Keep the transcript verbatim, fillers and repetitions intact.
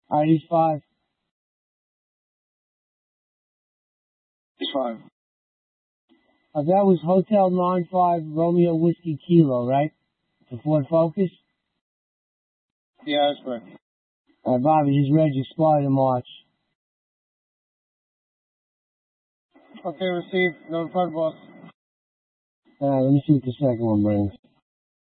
Alright, he's five. He's five. Uh, that was Hotel nine five Romeo Whiskey Kilo, right? The Ford Focus? Yeah, that's correct. Alright, Bobby, just read your expired in March. Okay, received. Notified boss. Alright, let me see what the second one brings.